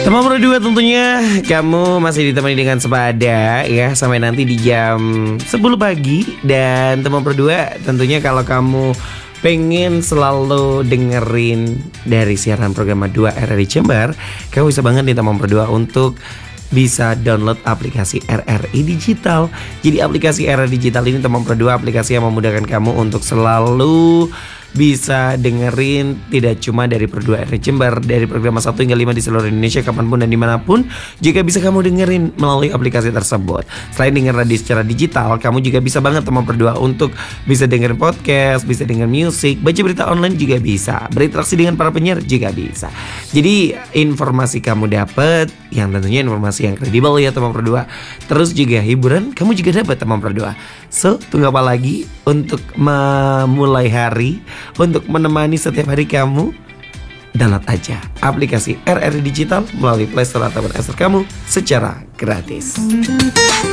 Teman berdua tentunya kamu masih ditemani dengan Sepada ya sampai nanti di jam 10 pagi. Dan teman berdua tentunya kalau kamu pengen selalu dengerin dari siaran program 2 RRI Jember, kamu bisa banget nih teman berdua untuk bisa download aplikasi RRI Digital. Jadi aplikasi RRI Digital ini teman berdua aplikasi yang memudahkan kamu untuk selalu bisa dengerin tidak cuma dari Berdua RRI Jember, dari program 1 hingga 5 di seluruh Indonesia kapanpun dan dimanapun juga bisa kamu dengerin melalui aplikasi tersebut. Selain denger radio secara digital, kamu juga bisa banget teman berdua untuk bisa dengerin podcast, bisa denger musik, baca berita online juga bisa, berinteraksi dengan para penyiar juga bisa. Jadi informasi kamu dapat yang tentunya informasi yang kredibel ya teman berdua. Terus juga hiburan kamu juga dapat teman berdua. So tunggu apa lagi untuk memulai hari, untuk menemani setiap hari kamu? Download aja aplikasi RRI Digital melalui Play Store ataupun App Store kamu secara gratis.